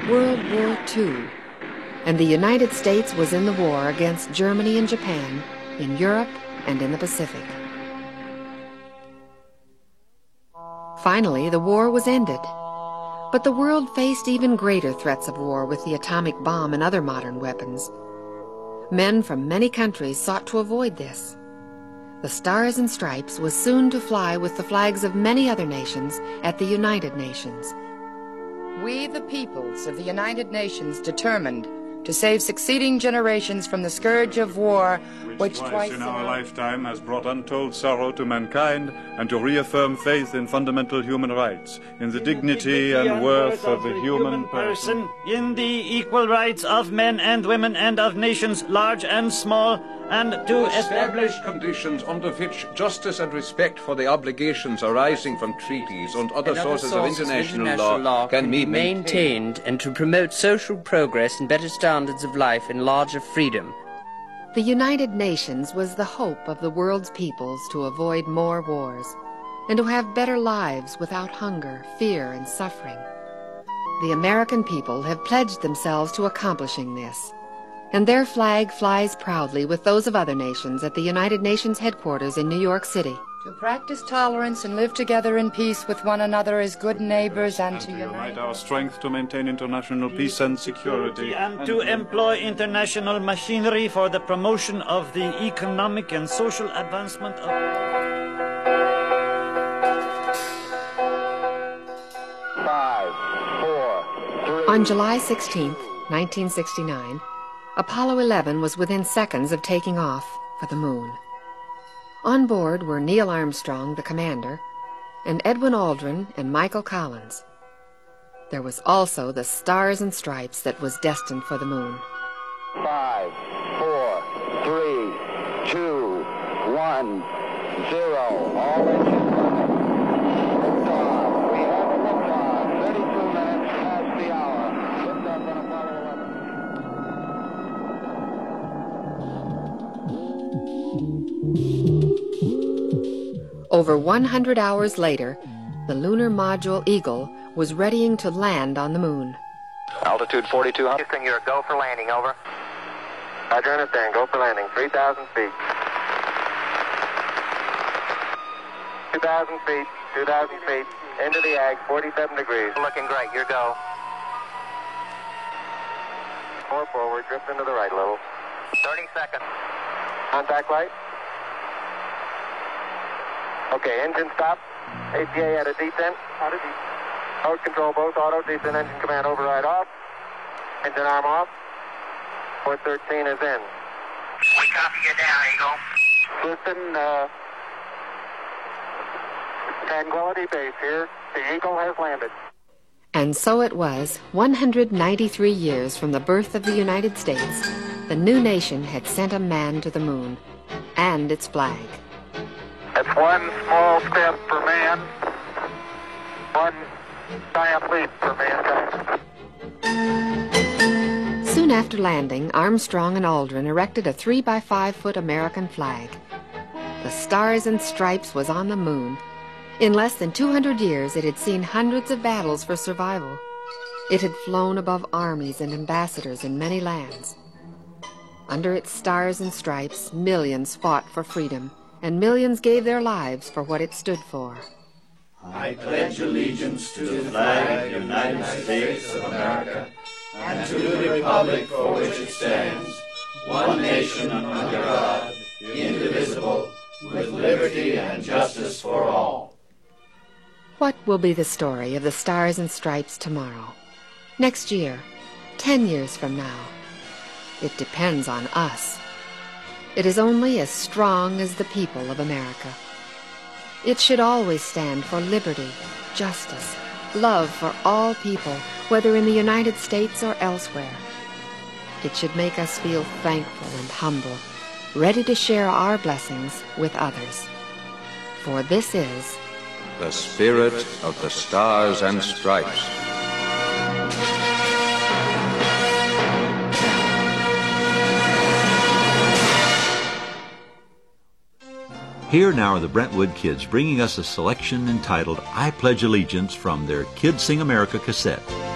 World War II, and the United States was in the war against Germany and Japan, in Europe and in the Pacific. Finally, the war was ended. But the world faced even greater threats of war with the atomic bomb and other modern weapons. Men from many countries sought to avoid this. The Stars and Stripes was soon to fly with the flags of many other nations at the United Nations. We, the peoples of the United Nations, determined to save succeeding generations from the scourge of war, which twice in our lifetime has brought untold sorrow to mankind, and to reaffirm faith in fundamental human rights, in the dignity and worth of the human person, in the equal rights of men and women and of nations large and small, and to establish conditions under which justice and respect for the obligations arising from treaties and other sources of international law can be maintained, and to promote social progress and better standards of life and larger freedom. The United Nations was the hope of the world's peoples to avoid more wars and to have better lives without hunger, fear, and suffering. The American people have pledged themselves to accomplishing this, and their flag flies proudly with those of other nations at the United Nations headquarters in New York City. To practice tolerance and live together in peace with one another as good neighbors, and to unite our strength to maintain international peace and security, and to employ international machinery for the promotion of the economic and social advancement of... 5, 4, 3... On July 16, 1969, Apollo 11 was within seconds of taking off for the moon. On board were Neil Armstrong, the commander, and Edwin Aldrin and Michael Collins. There was also the Stars and Stripes that was destined for the moon. 5, 4, 3, 2, 1, 0. All engines running. Liftoff. We have a liftoff. 32 minutes past the hour. Liftoff on Apollo 11. Over 100 hours later, the lunar module Eagle was readying to land on the moon. Altitude 4,200. Houston, you're a go for landing, over. Roger, understand. Go for landing. 3,000 feet. 2,000 feet. 2,000 feet. Into the ag, 47 degrees. Looking great, your go. 4 forward, drift into the right a little. 30 seconds. Contact light. Okay, engine stop. APA at a descent. Auto descent. Mode control both auto descent, engine command override off. Engine arm off. Port 13 is in. We copy you down, Eagle. Houston, Tranquility Base here. The Eagle has landed. And so it was, 193 years from the birth of the United States, the new nation had sent a man to the moon, and its flag. It's one small step for man, one giant leap for mankind. Soon after landing, Armstrong and Aldrin erected a 3-by-5-foot American flag. The Stars and Stripes was on the moon. In less than 200 years, it had seen hundreds of battles for survival. It had flown above armies and ambassadors in many lands. Under its Stars and Stripes, millions fought for freedom, and millions gave their lives for what it stood for. I pledge allegiance to the flag of the United States of America and to the republic for which it stands, one nation under God, indivisible, with liberty and justice for all. What will be the story of the Stars and Stripes tomorrow, next year, 10 years from now? It depends on us. It is only as strong as the people of America. It should always stand for liberty, justice, love for all people, whether in the United States or elsewhere. It should make us feel thankful and humble, ready to share our blessings with others. For this is the spirit of the Stars and Stripes. Here now are the Brentwood Kids bringing us a selection entitled I Pledge Allegiance from their Kids Sing America cassette.